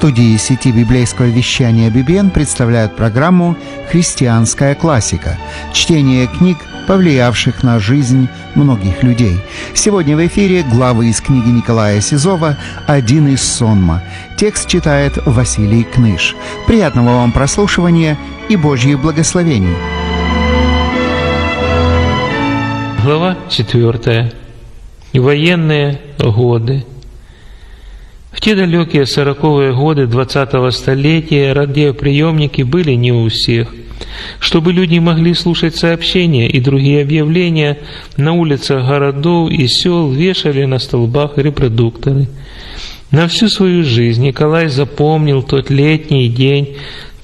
студии сети библейского вещания BBN представляют программу «Христианская классика» – чтение книг, повлиявших на жизнь многих людей. Сегодня в эфире главы из книги Николая Сизова «Один из сонма». Текст читает Василий Кныш. Приятного вам прослушивания и Божьих благословений. Глава 4. Военные годы. В те далекие 40-е годы 20-го столетия радиоприемники были не у всех. Чтобы люди могли слушать сообщения и другие объявления, на улицах городов и сел вешали на столбах репродукторы. На всю свою жизнь Николай запомнил тот летний день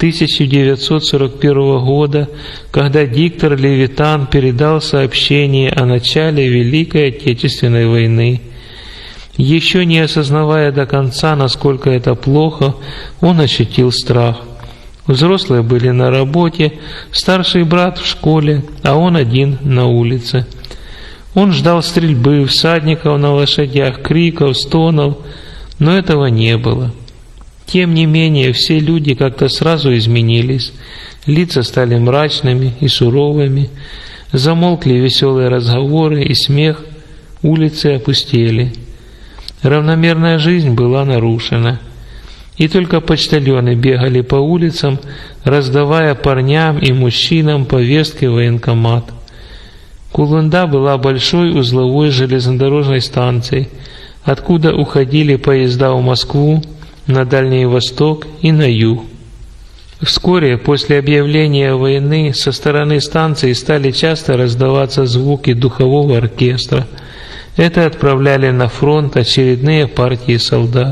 1941 года, когда диктор Левитан передал сообщение о начале Великой Отечественной войны. Еще не осознавая до конца, насколько это плохо, он ощутил страх. Взрослые были на работе, старший брат в школе, а он один на улице. Он ждал стрельбы, всадников на лошадях, криков, стонов, но этого не было. Тем не менее, все люди как-то сразу изменились. Лица стали мрачными и суровыми, замолкли веселые разговоры и смех, улицы опустели. Равномерная жизнь была нарушена. И только почтальоны бегали по улицам, раздавая парням и мужчинам повестки в военкомат. Кулунда была большой узловой железнодорожной станцией, откуда уходили поезда в Москву, на Дальний Восток и на юг. Вскоре после объявления войны со стороны станции стали часто раздаваться звуки духового оркестра. Это отправляли на фронт очередные партии солдат.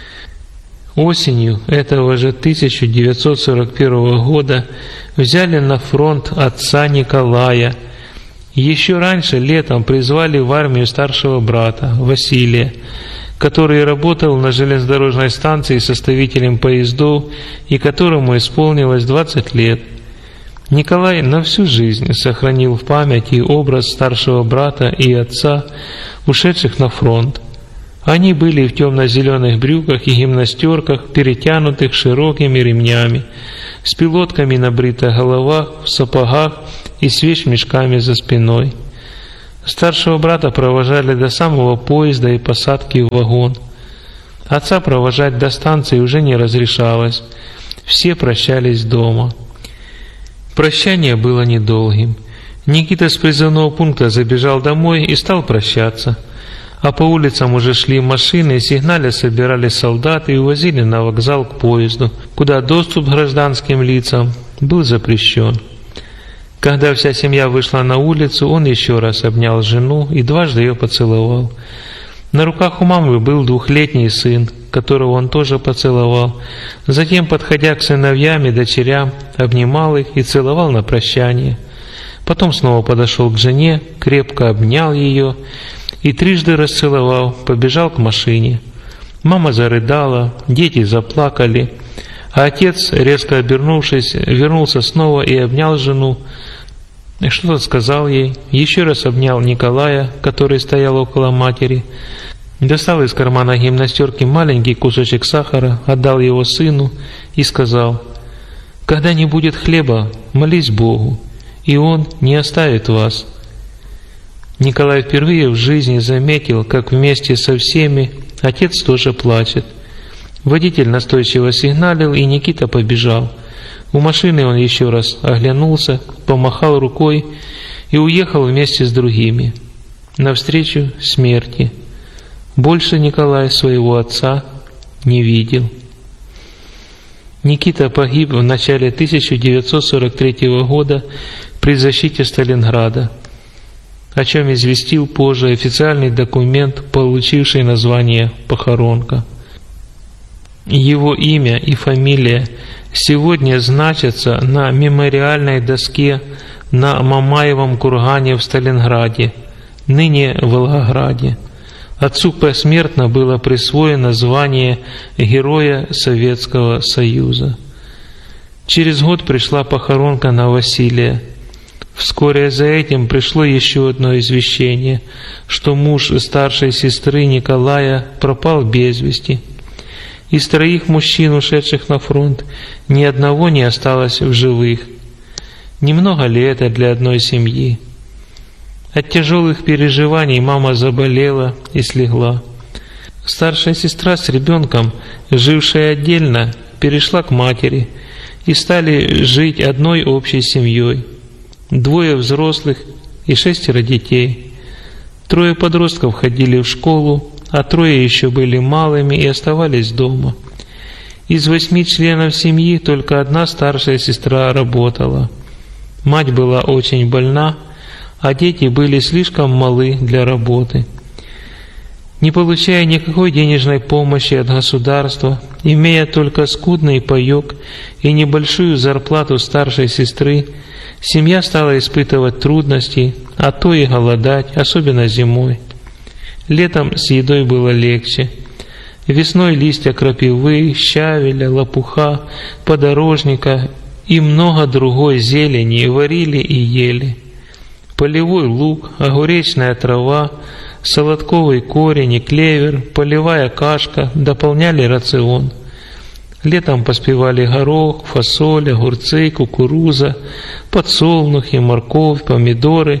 Осенью этого же 1941 года взяли на фронт отца Николая. Еще раньше, летом, призвали в армию старшего брата, Василия, который работал на железнодорожной станции составителем поездов и которому исполнилось 20 лет. Николай на всю жизнь сохранил в памяти образ старшего брата и отца, ушедших на фронт. Они были в темно-зеленых брюках и гимнастерках, перетянутых широкими ремнями, с пилотками на бритых головах, в сапогах и с вещмешками за спиной. Старшего брата провожали до самого поезда и посадки в вагон. Отца провожать до станции уже не разрешалось. Все прощались дома. Прощание было недолгим. Никита с призывного пункта забежал домой и стал прощаться. А по улицам уже шли машины, сигналя собирали солдат и увозили на вокзал к поезду, куда доступ к гражданским лицам был запрещен. Когда вся семья вышла на улицу, он еще раз обнял жену и дважды ее поцеловал. На руках у мамы был 2-летний сын, которого он тоже поцеловал. Затем, подходя к сыновьям и дочерям, обнимал их и целовал на прощание. Потом снова подошел к жене, крепко обнял ее и трижды расцеловал, побежал к машине. Мама зарыдала, дети заплакали, а отец, резко обернувшись, вернулся снова и обнял жену. Что-то сказал ей, еще раз обнял Николая, который стоял около матери, достал из кармана гимнастерки маленький кусочек сахара, отдал его сыну и сказал: «Когда не будет хлеба, молись Богу, и Он не оставит вас». Николай впервые в жизни заметил, как вместе со всеми отец тоже плачет. Водитель настойчиво сигналил, и Никита побежал. У машины он еще раз оглянулся, помахал рукой и уехал вместе с другими, навстречу смерти. Больше Николай своего отца не видел. Никита погиб в начале 1943 года при защите Сталинграда, о чем известил позже официальный документ, получивший название «Похоронка». Его имя и фамилия сегодня значатся на мемориальной доске на Мамаевом кургане в Сталинграде, ныне в Волгограде. Отцу посмертно было присвоено звание Героя Советского Союза. Через год пришла похоронка на Василия. Вскоре за этим пришло еще одно извещение, что муж старшей сестры Николая пропал без вести. Из 3 мужчин, ушедших на фронт, ни одного не осталось в живых. Немного ли это для одной семьи? От тяжелых переживаний мама заболела и слегла. Старшая сестра с ребенком, жившая отдельно, перешла к матери, и стали жить одной общей семьей. 2 взрослых и 6 детей. 3 подростков ходили в школу, а 3 еще были малыми и оставались дома. Из 8 членов семьи только 1 старшая сестра работала. Мать была очень больна, а дети были слишком малы для работы. Не получая никакой денежной помощи от государства, имея только скудный паёк и небольшую зарплату старшей сестры, семья стала испытывать трудности, а то и голодать, особенно зимой. Летом с едой было легче. Весной листья крапивы, щавеля, лопуха, подорожника и много другой зелени варили и ели. Полевой лук, огуречная трава, солодковый корень и клевер, полевая кашка дополняли рацион. Летом поспевали горох, фасоль, огурцы, кукуруза, подсолнухи, морковь, помидоры.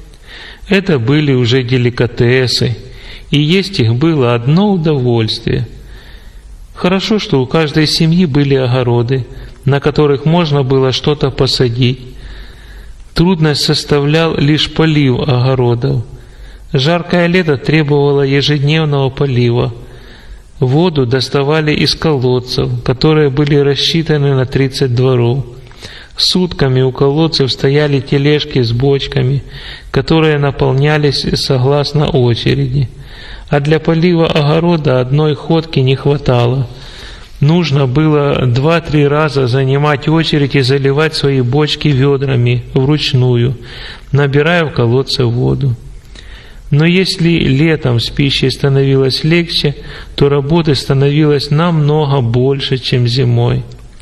Это были уже деликатесы, и есть их было одно удовольствие. Хорошо, что у каждой семьи были огороды, на которых можно было что-то посадить. Трудность составлял лишь полив огородов. Жаркое лето требовало ежедневного полива. Воду доставали из колодцев, которые были рассчитаны на 30 дворов. Сутками у колодцев стояли тележки с бочками, которые наполнялись согласно очереди. А для полива огорода одной ходки не хватало. Нужно было 2-3 раза занимать очередь и заливать свои бочки ведрами вручную, набирая в колодце воду. Но если летом с пищей становилось легче, то работы становилось намного больше, чем зимой.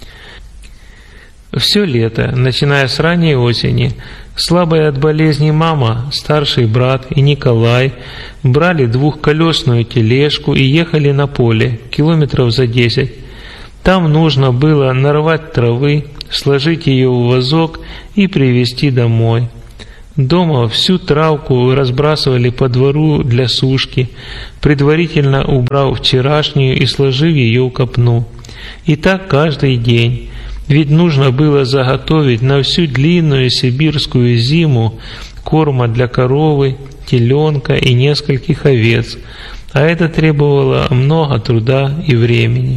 Все лето, начиная с ранней осени, слабая от болезни мама, старший брат и Николай брали 2-колесную тележку и ехали на поле, километров за 10. Там нужно было нарвать травы, сложить ее в вазок и привезти домой. Дома всю травку разбрасывали по двору для сушки, предварительно убрав вчерашнюю и сложив ее в копну. И так каждый день. Ведь нужно было заготовить на всю длинную сибирскую зиму корма для коровы, теленка и нескольких овец, а это требовало много труда и времени.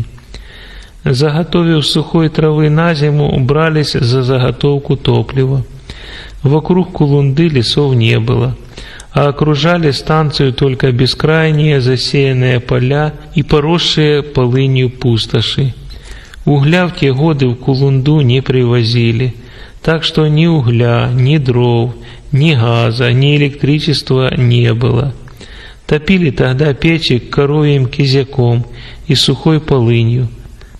Заготовив сухой травы на зиму, брались за заготовку топлива. Вокруг Кулунды лесов не было, а окружали станцию только бескрайние засеянные поля и поросшие полынью пустоши. Угля в те годы в Кулунду не привозили, так что ни угля, ни дров, ни газа, ни электричества не было. Топили тогда печи коровьим кизяком и сухой полынью.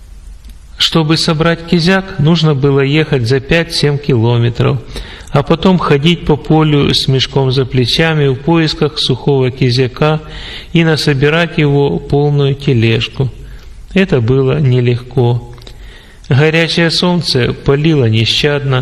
Чтобы собрать кизяк, нужно было ехать за 5-7 километров, а потом ходить по полю с мешком за плечами в поисках сухого кизяка и насобирать его полную тележку. Это было нелегко. Горячее солнце палило нещадно,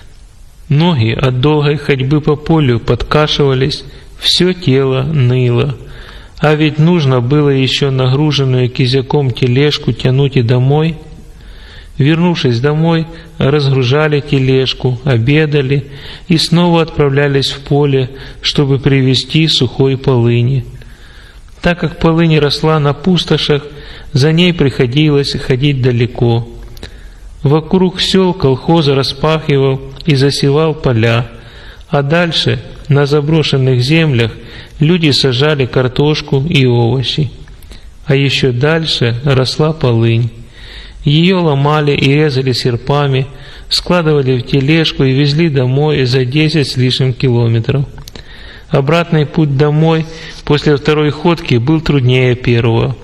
ноги от долгой ходьбы по полю подкашивались, все тело ныло. А ведь нужно было еще нагруженную кизяком тележку тянуть и домой. Вернувшись домой, разгружали тележку, обедали и снова отправлялись в поле, чтобы привезти сухой полыни. Так как полынь росла на пустошах, за ней приходилось ходить далеко. Вокруг сел колхоз распахивал и засевал поля, а дальше, на заброшенных землях, люди сажали картошку и овощи. А еще дальше росла полынь. Ее ломали и резали серпами, складывали в тележку и везли домой за 10 с лишним километров. Обратный путь домой после 2-й ходки был труднее первого.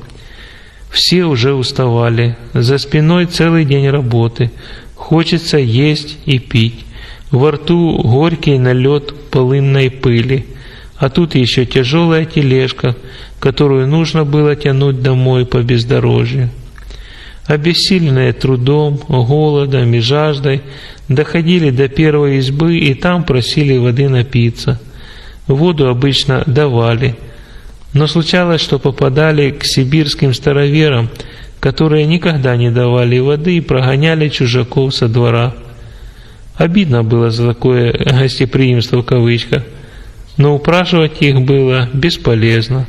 Все уже уставали, за спиной целый день работы, хочется есть и пить, во рту горький налет полынной пыли, а тут еще тяжелая тележка, которую нужно было тянуть домой по бездорожью. обессиленные трудом, голодом и жаждой, доходили до первой избы и там просили воды напиться. Воду обычно давали, но случалось, что попадали к сибирским староверам, которые никогда не давали воды и прогоняли чужаков со двора. Обидно было за такое гостеприимство в кавычках, но упрашивать их было бесполезно.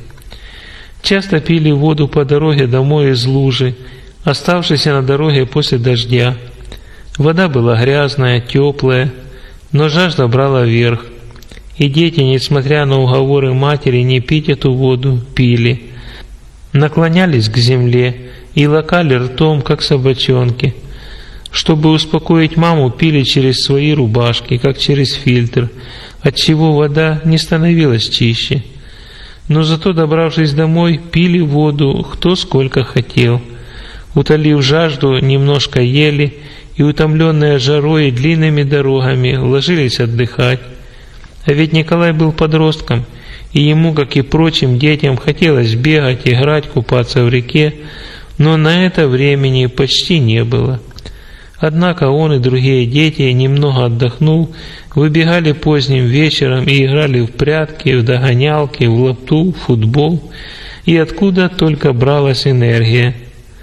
Часто пили воду по дороге домой из лужи, оставшейся на дороге после дождя. Вода была грязная, теплая, но жажда брала верх. И дети, несмотря на уговоры матери не пить эту воду, пили. Наклонялись к земле и лакали ртом, как собачонки. Чтобы успокоить маму, пили через свои рубашки, как через фильтр, отчего вода не становилась чище. Но зато, добравшись домой, пили воду кто сколько хотел. Утолив жажду, немножко ели и, утомленные жарой и длинными дорогами, ложились отдыхать. А ведь Николай был подростком, и ему, как и прочим детям, хотелось бегать, играть, купаться в реке, но на это времени почти не было. Однако он и другие дети, немного отдохнув, выбегали поздним вечером и играли в прятки, в догонялки, в лапту, в футбол, и откуда только бралась энергия.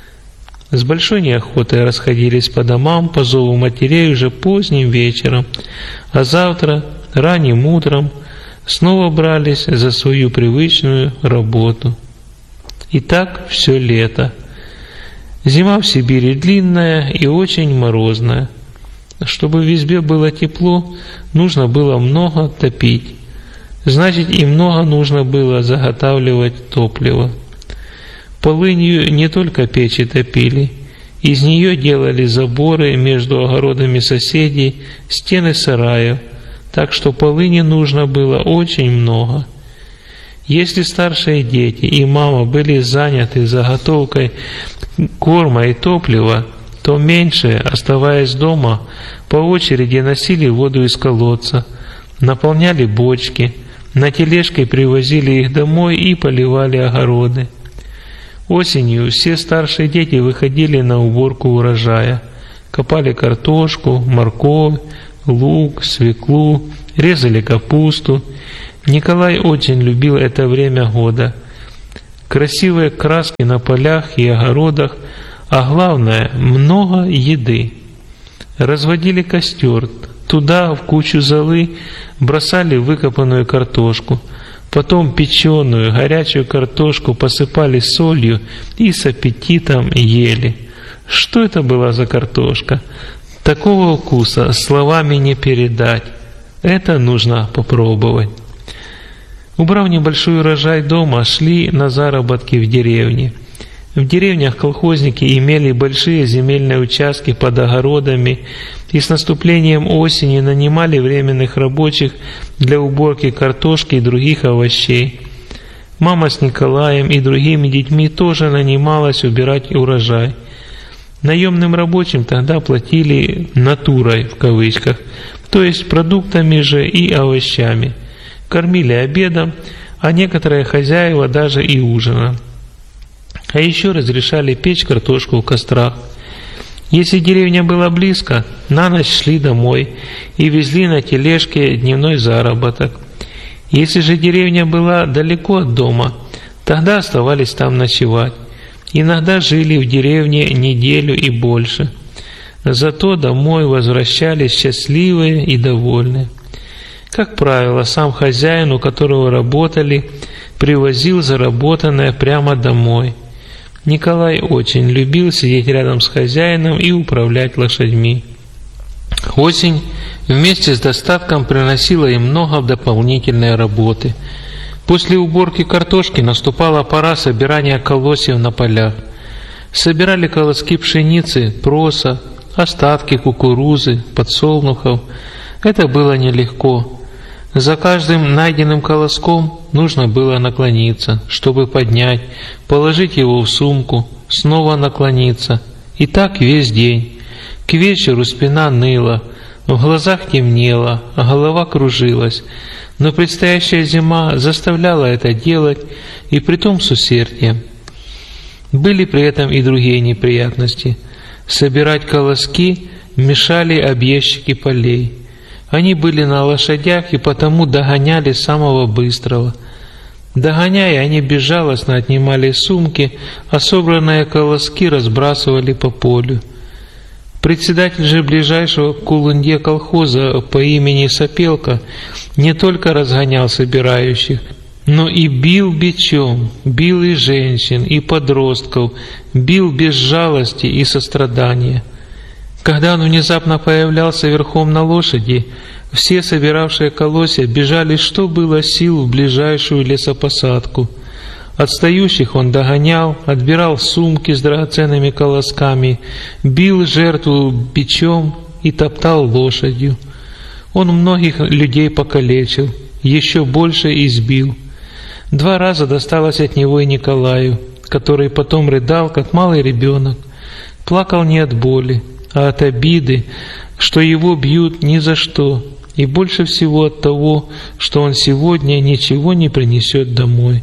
С большой неохотой расходились по домам по зову матерей уже поздним вечером, а завтра, ранним утром, снова брались за свою привычную работу. И так все лето. Зима в Сибири длинная и очень морозная. Чтобы в избе было тепло, нужно было много топить. Значит, и много нужно было заготавливать топливо. Полынью не только печи топили, из нее делали заборы между огородами соседей, стены сараев, так что полыни нужно было очень много. Если старшие дети и мама были заняты заготовкой корма и топлива, то меньшие, оставаясь дома, по очереди носили воду из колодца, наполняли бочки, на тележке привозили их домой и поливали огороды. Осенью все старшие дети выходили на уборку урожая, копали картошку, морковь, лук, свеклу, резали капусту. Николай очень любил это время года. Красивые краски на полях и огородах, а главное, много еды. Разводили костер, туда в кучу золы бросали выкопанную картошку, потом печеную, горячую картошку посыпали солью и с аппетитом ели. Что это была за картошка? Такого вкуса словами не передать. Это нужно попробовать. Убрав небольшой урожай дома, шли на заработки в деревне. В деревнях колхозники имели большие земельные участки под огородами и с наступлением осени нанимали временных рабочих для уборки картошки и других овощей. Мама с Николаем и другими детьми тоже нанималась убирать урожай. Наемным рабочим тогда платили «натурой» в кавычках, то есть продуктами же и овощами. Кормили обедом, а некоторые хозяева даже и ужином. А еще разрешали печь картошку в кострах. Если деревня была близко, на ночь шли домой и везли на тележке дневной заработок. Если же деревня была далеко от дома, тогда оставались там ночевать. Иногда жили в деревне неделю и больше. Зато домой возвращались счастливые и довольные. Как правило, сам хозяин, у которого работали, привозил заработанное прямо домой. Николай очень любил сидеть рядом с хозяином и управлять лошадьми. Осень вместе с достатком приносила им много дополнительной работы. После уборки картошки наступала пора собирания колосьев на полях. Собирали колоски пшеницы, проса, остатки кукурузы, подсолнухов. Это было нелегко. За каждым найденным колоском нужно было наклониться, чтобы поднять, положить его в сумку, снова наклониться. И так весь день. К вечеру спина ныла, в глазах темнело, а голова кружилась. Но предстоящая зима заставляла это делать, и притом с усердием. Были при этом и другие неприятности. Собирать колоски мешали объездчики полей. Они были на лошадях и потому догоняли самого быстрого. Догоняя, они безжалостно отнимали сумки, а собранные колоски разбрасывали по полю. Председатель же ближайшего к Кулунде колхоза по имени Сапелка не только разгонял собирающих, но и бил бичом, бил и женщин, и подростков, бил без жалости и сострадания. Когда он внезапно появлялся верхом на лошади, все собиравшие колосья бежали, что было сил, в ближайшую лесопосадку. Отстающих он догонял, отбирал сумки с драгоценными колосками, бил жертву бичом и топтал лошадью. Он многих людей покалечил, еще больше избил. 2 раза досталось от него и Николаю, который потом рыдал, как малый ребенок. Плакал не от боли, а от обиды, что его бьют ни за что, и больше всего от того, что он сегодня ничего не принесет домой.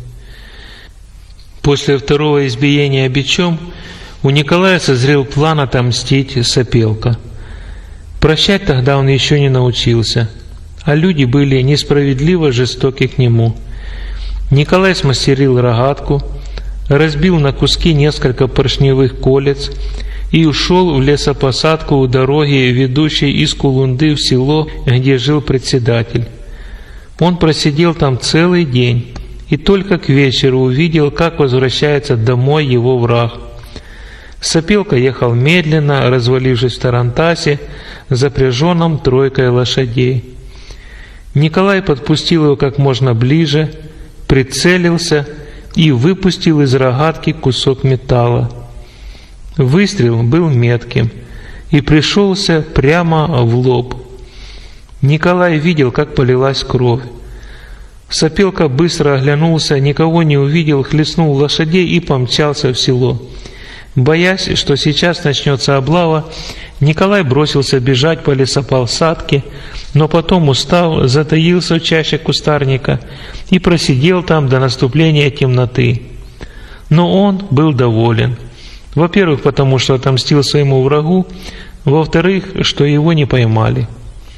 После 2-го избиения бичом у Николая созрел план отомстить Сапелка. Прощать тогда он еще не научился, а люди были несправедливо жестоки к нему. Николай смастерил рогатку, разбил на куски несколько поршневых колец и ушел в лесопосадку у дороги, ведущей из Кулунды в село, где жил председатель. Он просидел там целый день и только к вечеру увидел, как возвращается домой его враг. Сапелка ехал медленно, развалившись в тарантасе, запряженном 3 лошадей. Николай подпустил его как можно ближе, прицелился и выпустил из рогатки кусок металла. Выстрел был метким и пришелся прямо в лоб. Николай видел, как полилась кровь. Сапелка быстро оглянулся, никого не увидел, хлестнул лошадей и помчался в село. Боясь, что сейчас начнется облава, Николай бросился бежать по лесопосадке, но потом, устав, затаился в чаще кустарника и просидел там до наступления темноты. Но он был доволен. Во-первых, потому что отомстил своему врагу, во-вторых, что его не поймали.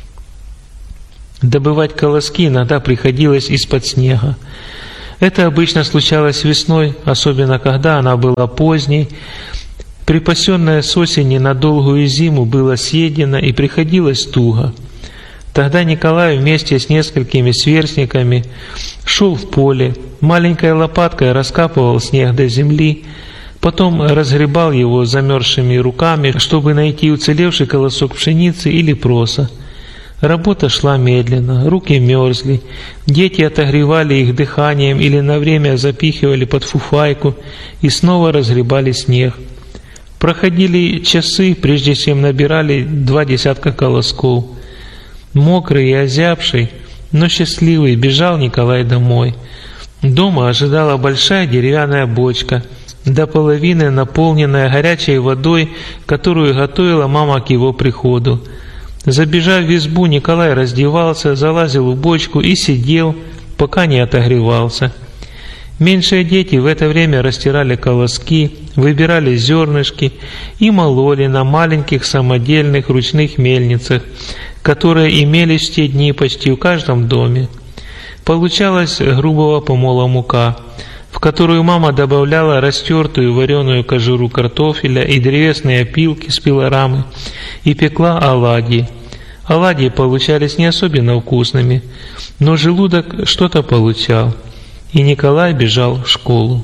Добывать колоски иногда приходилось из-под снега. Это обычно случалось весной, особенно когда она была поздней. Припасенное с осени на долгую зиму было съедено и приходилось туго. Тогда Николай вместе с несколькими сверстниками шел в поле, маленькой лопаткой раскапывал снег до земли, потом разгребал его замерзшими руками, чтобы найти уцелевший колосок пшеницы или проса. Работа шла медленно, руки мерзли, дети отогревали их дыханием или на время запихивали под фуфайку и снова разгребали снег. Проходили часы, прежде чем набирали 2 десятка колосков. Мокрый и озябший, но счастливый, бежал Николай домой. Дома ожидала большая деревянная бочка, до половины наполненная горячей водой, которую готовила мама к его приходу. Забежав в избу, Николай раздевался, залазил в бочку и сидел, пока не отогревался. Меньшие дети в это время растирали колоски, выбирали зернышки и мололи на маленьких самодельных ручных мельницах, которые имелись в те дни почти в каждом доме. Получалась грубого помола мука, в которую мама добавляла растертую вареную кожуру картофеля и древесные опилки с пилорамы и пекла оладьи. Оладьи получались не особенно вкусными, но желудок что-то получал, и Николай бежал в школу.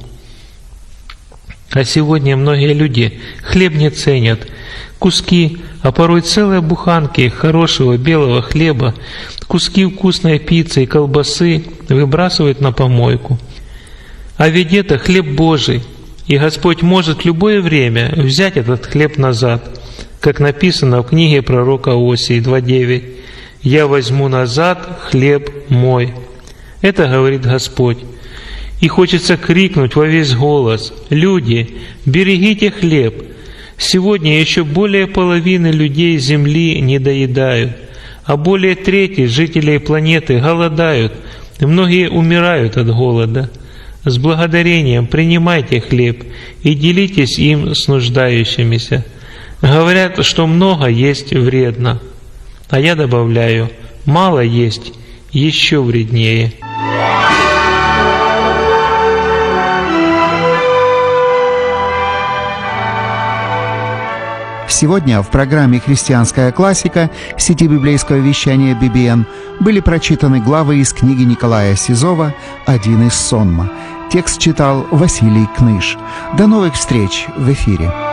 А сегодня многие люди хлеб не ценят. Куски, а порой целые буханки хорошего белого хлеба, куски вкусной пиццы и колбасы выбрасывают на помойку. А ведь это хлеб Божий, и Господь может в любое время взять этот хлеб назад, как написано в книге пророка Осии 2:9. «Я возьму назад хлеб мой». Это говорит Господь. И хочется крикнуть во весь голос: люди, берегите хлеб. Сегодня еще более половины людей Земли не доедают, а более трети жителей планеты голодают, и многие умирают от голода. С благодарением принимайте хлеб и делитесь им с нуждающимися. Говорят, что много есть вредно, а я добавляю, мало есть еще вреднее. Сегодня в программе «Христианская классика» сети библейского вещания BBN были прочитаны главы из книги Николая Сизова «Один из сонма». Текст читал Василий Кныш. До новых встреч в эфире.